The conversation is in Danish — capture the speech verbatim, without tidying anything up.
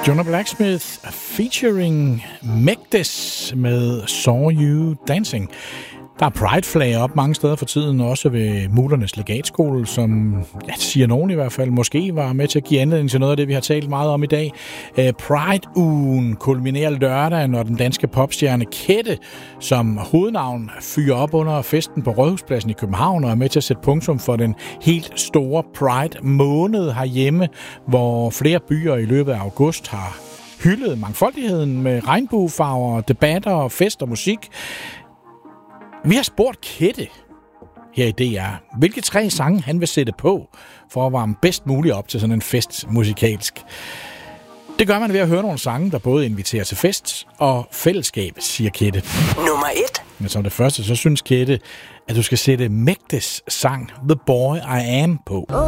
Jonah Blacksmith featuring Megdes med Saw You Dancing. Der er Pride-flag op mange steder for tiden, også ved Mulernes Legatskole, som, ja, siger nogen i hvert fald, måske var med til at give anledning til noget af det, vi har talt meget om i dag. Pride-ugen kulminerer lørdag, når den danske popstjerne Kette som hovednavn fyrer op under festen på Rådhuspladsen i København og er med til at sætte punktum for den helt store Pride-måned herhjemme, hvor flere byer i løbet af august har hyldet mangfoldigheden med regnbuefarver, debatter, fest og musik. Vi har spurgt Kette her i D R, hvilke tre sange han vil sætte på, for at varme bedst muligt op til sådan en fest musikalsk. Det gør man ved at høre nogle sange, der både inviterer til fest og fællesskab, siger Kette. Nummer et. Men som det første, så synes Kette, at du skal sætte Megdes sang The Boy I Am på.